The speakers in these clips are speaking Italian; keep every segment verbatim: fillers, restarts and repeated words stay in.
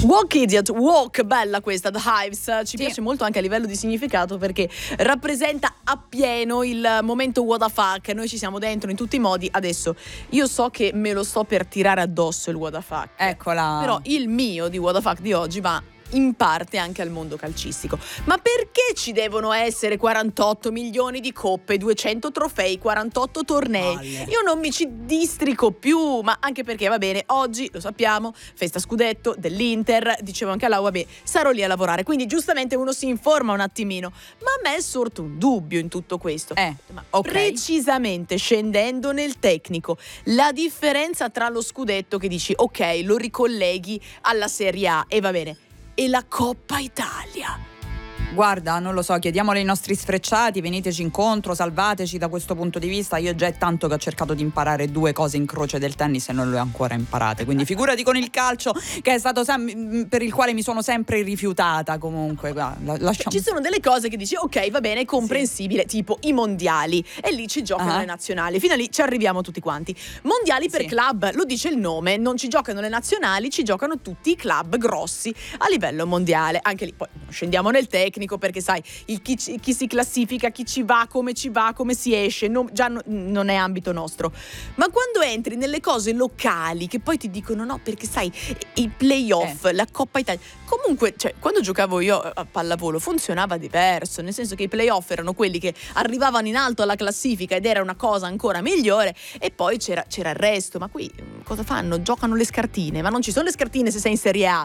Walk Idiot, Walk, bella questa, The Hives, ci sì. piace molto anche a livello di significato perché rappresenta appieno il momento what the fuck, noi ci siamo dentro in tutti i modi. Adesso io so che me lo sto per tirare addosso il what the fuck, eccola, però il mio di what the fuck di oggi va in parte anche al mondo calcistico. Ma perché ci devono essere quarantotto milioni di coppe, duecento trofei, quarantotto tornei? Valle. Io non mi ci districo più, ma anche perché va bene, oggi lo sappiamo, festa scudetto dell'Inter, dicevo anche a Lau, vabbè, sarò lì a lavorare, quindi giustamente uno si informa un attimino, ma a me è sorto un dubbio in tutto questo. Eh, ma okay. Precisamente scendendo nel tecnico, la differenza tra lo scudetto che dici ok, lo ricolleghi alla Serie A e va bene, e la Coppa Italia. Guarda, non lo so, chiediamole ai nostri sfrecciati, veniteci incontro, salvateci da questo punto di vista. Io già è tanto che ho cercato di imparare due cose in croce del tennis e non le ho ancora imparate, quindi figurati con il calcio, che è stato sem- per il quale mi sono sempre rifiutata. Comunque, guarda, lasciamo... Ci sono delle cose che dici ok, va bene, è comprensibile, sì. Tipo i mondiali, e lì ci giocano uh-huh. le nazionali, fino a lì ci arriviamo tutti quanti. Mondiali per sì. club, lo dice il nome, non ci giocano le nazionali, ci giocano tutti i club grossi a livello mondiale. Anche lì poi scendiamo nel tecnico, perché sai, il chi, chi si classifica, chi ci va, come ci va, come si esce, non, già no, non è ambito nostro. Ma quando entri nelle cose locali, che poi ti dicono no, perché sai, i playoff, eh. la Coppa Italia, comunque, cioè, quando giocavo io a pallavolo funzionava diverso, nel senso che i playoff erano quelli che arrivavano in alto alla classifica ed era una cosa ancora migliore, e poi c'era, c'era il resto. Ma qui cosa fanno? Giocano le scartine, ma non ci sono le scartine se sei in Serie A.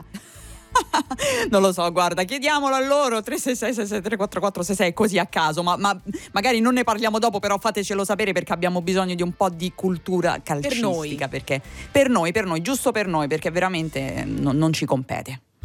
Non lo so, guarda, chiediamolo a loro, tre sei sei sei sei tre quattro quattro sei sei, così a caso, ma, ma magari non ne parliamo dopo, però fatecelo sapere, perché abbiamo bisogno di un po' di cultura calcistica, per noi. Perché per noi, per noi, giusto per noi, perché veramente non, non ci compete.